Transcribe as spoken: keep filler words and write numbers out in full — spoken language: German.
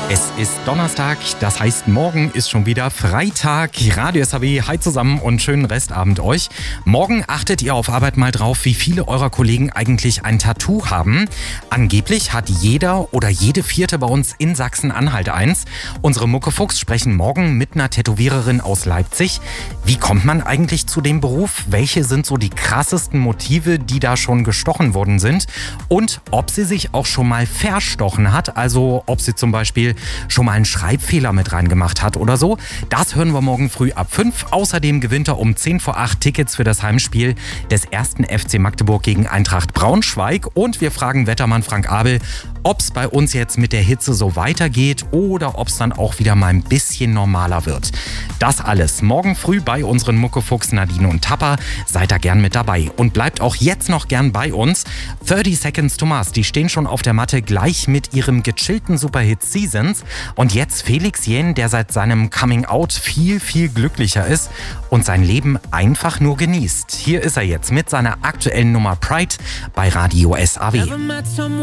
Es ist Donnerstag, das heißt, morgen ist schon wieder Freitag. Radio S H W, hi zusammen und schönen Restabend euch. Morgen achtet ihr auf Arbeit mal drauf, wie viele eurer Kollegen eigentlich ein Tattoo haben. Angeblich hat jeder oder jede Vierte bei uns in Sachsen-Anhalt eins. Unsere Muckefuchs sprechen morgen mit einer Tätowiererin aus Leipzig. Wie kommt man eigentlich zu dem Beruf? Welche sind so die krassesten Motive, die da schon gestochen worden sind? Und ob sie sich auch schon mal verstochen hat, also ob sie zum Beispiel schon mal einen Schreibfehler mit reingemacht hat oder so. Das hören wir morgen früh ab fünf. Außerdem gewinnt er um zehn vor acht Tickets für das Heimspiel des ersten F C Magdeburg gegen Eintracht Braunschweig. Und wir fragen Wettermann Frank Abel, ob es bei uns jetzt mit der Hitze so weitergeht oder ob es dann auch wieder mal ein bisschen normaler wird. Das alles morgen früh bei unseren Muckefuchs Nadine und Tapper. Seid da gern mit dabei und bleibt auch jetzt noch gern bei uns. thirty Seconds to Mars, die stehen schon auf der Matte gleich mit ihrem gechillten Superhit Seasons. Und jetzt Felix Jähn, der seit seinem Coming Out viel, viel glücklicher ist und sein Leben einfach nur genießt. Hier ist er jetzt mit seiner aktuellen Nummer Pride bei Radio S A W.